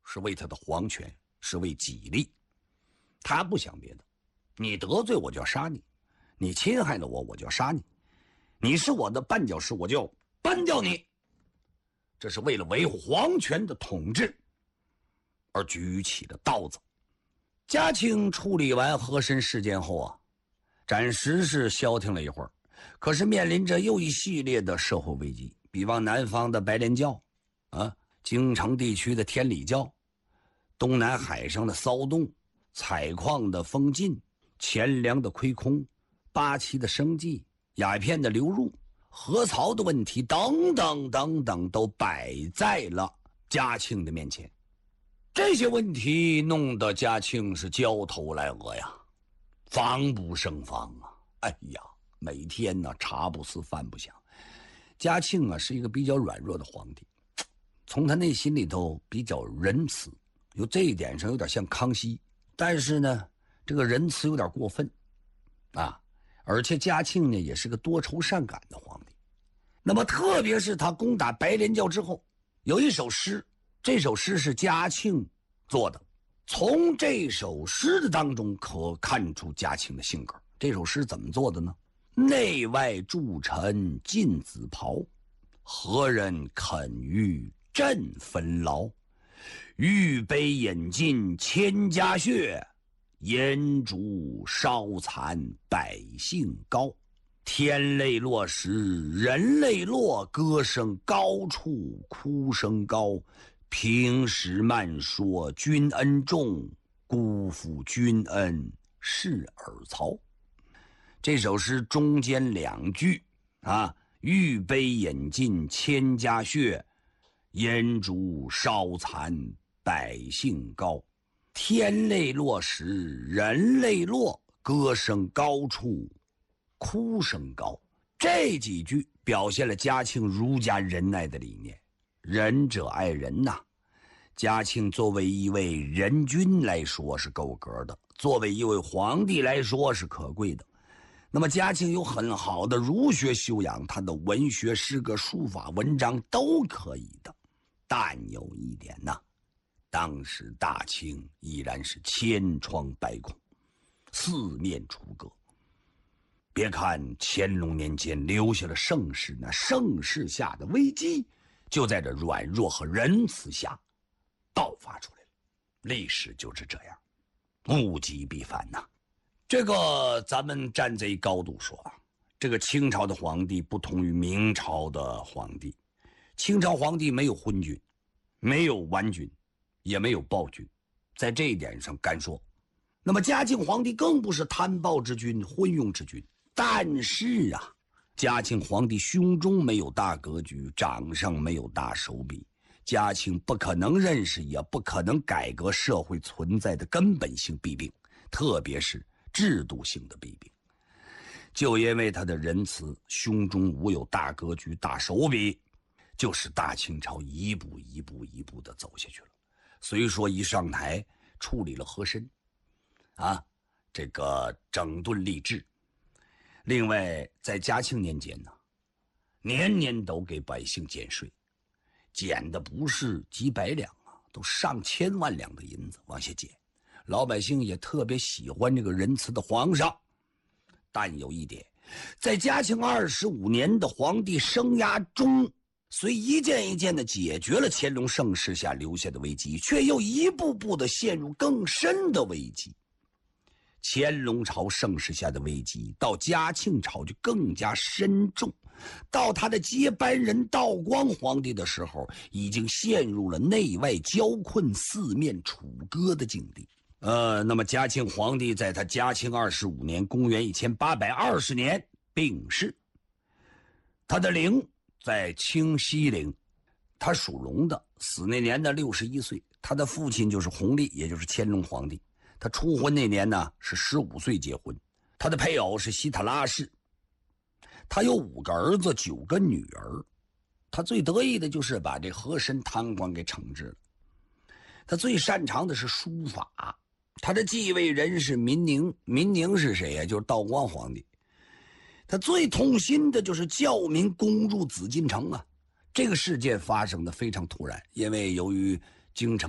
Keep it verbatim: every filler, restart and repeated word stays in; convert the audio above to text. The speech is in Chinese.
是为他的皇权，是为己利。他不想别的，你得罪我就要杀你，你侵害了我我就要杀你，你是我的绊脚石我就搬掉你。这是为了维护皇权的统治而举起了刀子。嘉庆处理完和珅事件后啊，暂时是消停了一会儿，可是面临着又一系列的社会危机，比方南方的白莲教啊，京城地区的天理教，东南海上的骚动，采矿的封禁，钱粮的亏空，八旗的生计，鸦片的流入，河槽的问题等等等等，都摆在了嘉庆的面前。这些问题弄得嘉庆是焦头烂额呀，防不胜防啊！哎呀，每天呢茶不思饭不想。嘉庆啊是一个比较软弱的皇帝，从他内心里头比较仁慈，有这一点上有点像康熙，但是呢这个仁慈有点过分啊。而且嘉庆呢也是个多愁善感的皇帝。那么特别是他攻打白莲教之后，有一首诗，这首诗是嘉庆做的，从这首诗的当中可看出嘉庆的性格。这首诗怎么做的呢？内外诸臣尽子袍，何人肯与朕分劳？玉杯饮尽千家血，烟烛烧残百姓高。天泪落时人泪落，歌声高处哭声高。平时慢说君恩重，辜负君恩是尔曹。这首诗中间两句啊，玉杯饮尽千家血，烟烛烧残百姓高。天泪落时人泪落，歌声高处哭声高。这几句表现了嘉庆儒家仁爱的理念，仁者爱人呐、啊。嘉庆作为一位仁君来说是够格的，作为一位皇帝来说是可贵的。那么嘉庆有很好的儒学修养，他的文学诗歌书法文章都可以的。但有一点呐、啊，当时大清依然是千疮百孔，四面楚歌。别看乾隆年间留下了盛世，那盛世下的危机就在这软弱和仁慈下爆发出来了。历史就是这样，物极必反呐、啊。这个咱们站在一高度说啊，这个清朝的皇帝不同于明朝的皇帝。清朝皇帝没有昏君，没有顽君，也没有暴君，在这一点上干说。那么嘉庆皇帝更不是贪暴之君、昏庸之君。但是啊，嘉庆皇帝胸中没有大格局，掌上没有大手笔。嘉庆不可能认识，也不可能改革社会存在的根本性弊病，特别是制度性的弊病。就因为他的仁慈，胸中无有大格局、大手笔，就使大清朝一步一步一步的走下去了。虽说一上台处理了和珅啊，这个整顿吏治。另外在嘉庆年间呢，年年都给百姓减税，减的不是几百两啊，都上千万两的银子往下减。老百姓也特别喜欢这个仁慈的皇上。但有一点，在嘉庆二十五年的皇帝生涯中，虽一件一件的解决了乾隆盛世下留下的危机，却又一步步的陷入更深的危机。乾隆朝盛世下的危机到嘉庆朝就更加深重，到他的接班人道光皇帝的时候，已经陷入了内外交困、四面楚歌的境地。呃，那么嘉庆皇帝在他嘉庆二十五年，公元一千八百二十年病逝，他的陵在清西陵，他属龙的，死那年的六十一岁。他的父亲就是弘历，也就是乾隆皇帝。他初婚那年呢是十五岁结婚，他的配偶是希特拉氏。他有五个儿子，九个女儿。他最得意的就是把这和珅贪官给惩治了。他最擅长的是书法。他的继位人是民宁，民宁是谁呀、啊？就是道光皇帝。他最痛心的就是教民攻入紫禁城啊！这个事件发生的非常突然，因为由于京城